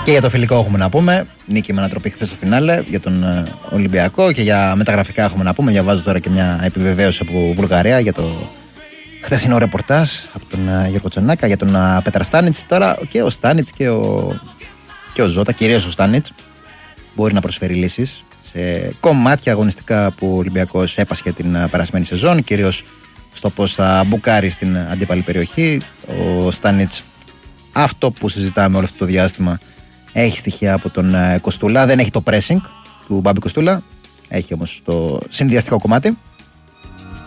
Και για το φιλικό έχουμε να πούμε. Νίκη με ανατροπή χθες στο φινάλε για τον Ολυμπιακό. Και για μεταγραφικά έχουμε να πούμε. Διαβάζω τώρα και μια επιβεβαίωση από Βουλγαρία για το χθεσινό ρεπορτάζ από τον Γιώργο Τσανάκα για τον Πέτρα Στάνιτς. Τώρα και ο Στάνιτς και ο Ζώτα, κυρίως ο Στάνιτς, μπορεί να προσφέρει λύσεις σε κομμάτια αγωνιστικά που ο Ολυμπιακός έπασχε την περασμένη σεζόν, κυρίως στο πώς θα μπουκάρει στην αντίπαλη περιοχή. Ο Στάνιτς, αυτό που συζητάμε όλο αυτό το διάστημα, έχει στοιχεία από τον Κοστούλα. Δεν έχει το pressing του Μπάμπη Κοστούλα, έχει όμως το συνδυαστικό κομμάτι.